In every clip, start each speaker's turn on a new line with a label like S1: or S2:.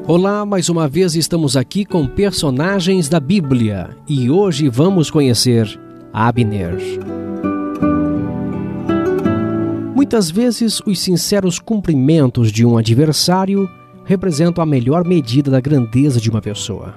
S1: Olá, mais uma vez estamos aqui com personagens da Bíblia e hoje vamos conhecer Abner. Muitas vezes os sinceros cumprimentos de um adversário representam a melhor medida da grandeza de uma pessoa.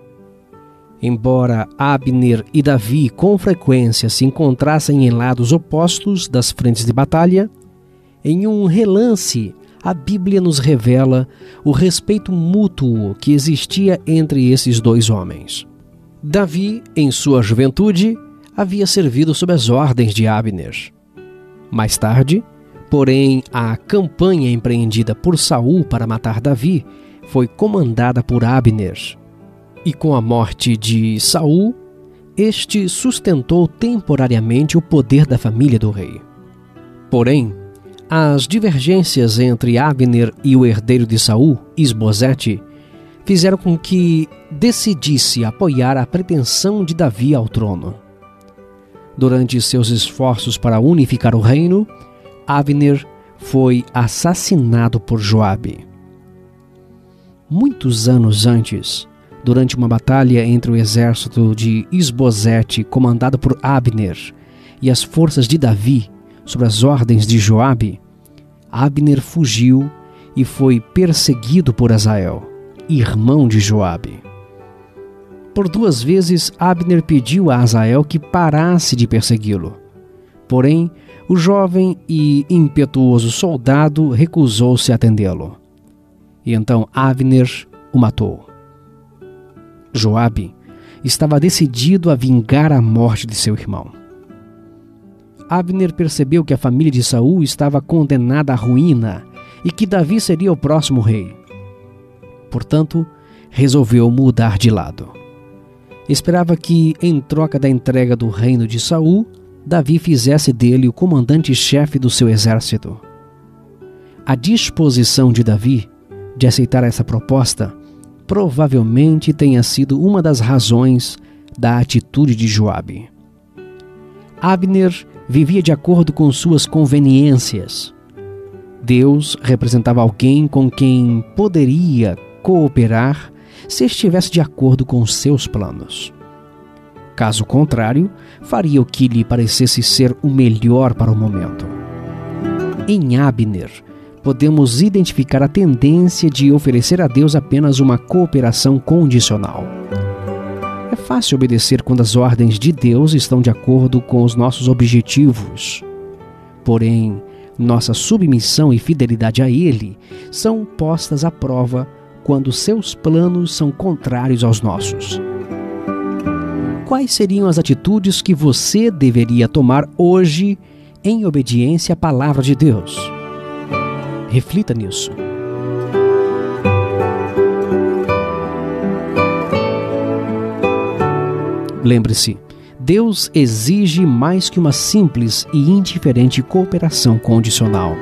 S1: Embora Abner e Davi com frequência se encontrassem em lados opostos das frentes de batalha, em um relance a Bíblia nos revela o respeito mútuo que existia entre esses dois homens. Davi, em sua juventude, havia servido sob as ordens de Abner. Mais tarde, porém, a campanha empreendida por Saul para matar Davi foi comandada por Abner. E com a morte de Saul, este sustentou temporariamente o poder da família do rei. Porém, as divergências entre Abner e o herdeiro de Saul, Isbosete, fizeram com que decidisse apoiar a pretensão de Davi ao trono. Durante seus esforços para unificar o reino, Abner foi assassinado por Joabe. Muitos anos antes, durante uma batalha entre o exército de Isbosete, comandado por Abner, e as forças de Davi, sob as ordens de Joabe, Abner fugiu e foi perseguido por Asael, irmão de Joabe. Por 2 vezes, Abner pediu a Asael que parasse de persegui-lo. Porém, o jovem e impetuoso soldado recusou-se a atendê-lo. E então Abner o matou. Joabe estava decidido a vingar a morte de seu irmão. Abner percebeu que a família de Saul estava condenada à ruína e que Davi seria o próximo rei. Portanto, resolveu mudar de lado. Esperava que, em troca da entrega do reino de Saul, Davi fizesse dele o comandante-chefe do seu exército. A disposição de Davi de aceitar essa proposta provavelmente tenha sido uma das razões da atitude de Joabe. Abner vivia de acordo com suas conveniências. Deus representava alguém com quem poderia cooperar se estivesse de acordo com seus planos. Caso contrário, faria o que lhe parecesse ser o melhor para o momento. Em Abner, podemos identificar a tendência de oferecer a Deus apenas uma cooperação condicional. É fácil obedecer quando as ordens de Deus estão de acordo com os nossos objetivos. Porém, nossa submissão e fidelidade a Ele são postas à prova quando seus planos são contrários aos nossos. Quais seriam as atitudes que você deveria tomar hoje em obediência à palavra de Deus? Reflita nisso. Lembre-se, Deus exige mais que uma simples e indiferente cooperação condicional.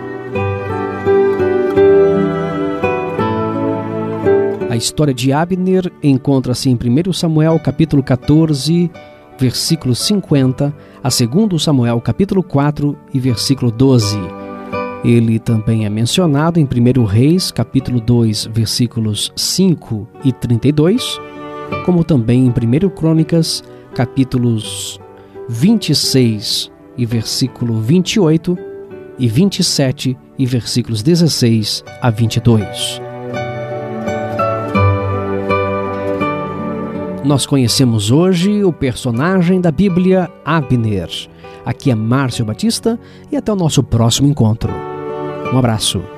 S1: A história de Abner encontra-se em 1 Samuel capítulo 14, versículo 50, a 2 Samuel capítulo 4 e versículo 12. Ele também é mencionado em 1 Reis capítulo 2, versículos 5 e 32, como também em 1 Crônicas, capítulos 26 e versículo 28 e 27 e versículos 16 a 22. Nós conhecemos hoje o personagem da Bíblia, Abner. Aqui é Márcio Batista e até o nosso próximo encontro. Um abraço.